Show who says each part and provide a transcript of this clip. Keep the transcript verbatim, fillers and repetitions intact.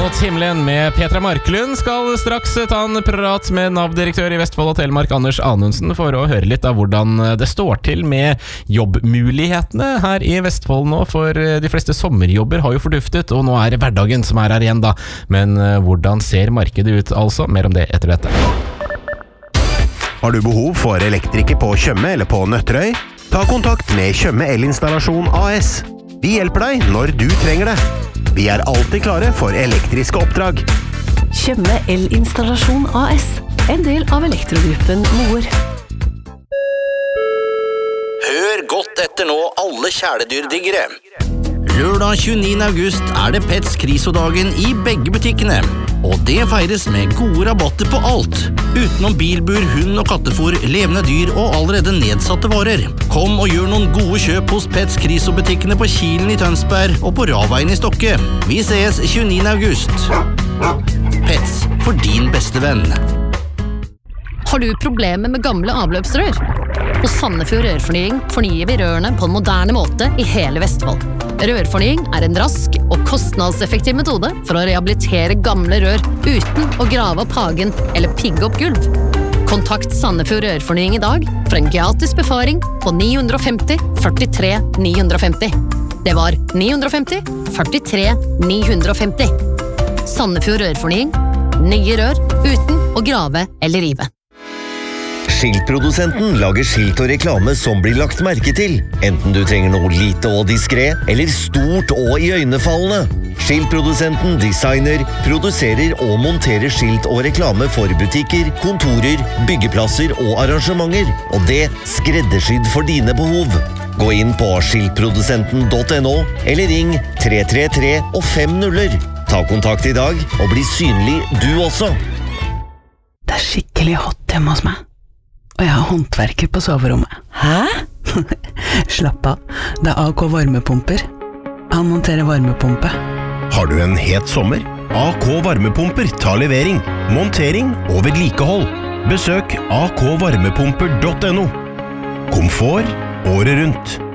Speaker 1: mot himmelen med Petra Marklund. Skal straks ta en prat med N A V-direktør i Vestfold og Telemark, Anders Anundsen, for å høre litt av hvordan det står til med jobbmulighetene her i Vestfold nå. For de fleste sommerjobber har jo forduftet, og nå er det hverdagen som er her igjen da. Men hvordan ser markedet ut altså? Mer om det etter dette.
Speaker 2: Har du behov for elektriker på Tjøme eller på Nøtterøy? Ta kontakt med Tjøme El-installasjon A S. Vi hjelper deg når du trenger det. Vi er alltid klare for elektriske oppdrag.
Speaker 3: Tjøme El-installasjon A S. En del av Elektrogruppen Moer.
Speaker 4: Hør godt etter nå, alle kjæledyrdiggere. Lørdag tjueniende august er det Pets Krisodagen i begge butikkene. Og det feires med gode rabatter på alt. Utenom bilbur, hund og kattefôr, levende dyr og allerede nedsatte varer. Kom og gjør noen gode kjøp hos Pets Kriso-butikkene på Kilen i Tønsberg og på Raveien i Stokke. Vi ses tjueniende august. Pets, for din beste venn.
Speaker 5: Har du problemer med gamle avløpsrør? Hos Sandefjord Rørfornying fornyer vi rørene på en moderne måte i hele Vestfold. Rørfornying er en rask og kostnadseffektiv metode for å rehabilitere gamle rør uten å grave opp hagen eller pigge opp gulv. Kontakt Sandefjord Rørfornying i dag for en gratis befaring på ni fem null, førtitre ni fem null. Det var ni fem null, førtitre ni fem null. Sandefjord Rørfornying. Nye rør uten å grave eller rive.
Speaker 6: Skiltprodusenten lager skilt og reklame som blir lagt merke til, enten du trenger noe lite og diskret, eller stort og iøynefallende. Skiltprodusenten designer, produserer og monterer skilt og reklame for butikker, kontorer, byggeplasser og arrangementer, og det skreddersydd for dine behov. Gå inn på skiltprodusenten punktum no, eller ring tre tre tre og fem nuller. Ta kontakt i dag og bli synlig du også.
Speaker 7: Det er skikkelig hot hjemme hos meg. Og jeg har håndverker på soverommet.
Speaker 3: Hæ?
Speaker 7: Slapp av, det er A K varmepumper. Han monterer varmepumpe.
Speaker 2: Har du en het sommer? A K varmepumper tar levering, montering og vedlikehold. Besøk a k varmepumper punktum no. Komfort året rundt.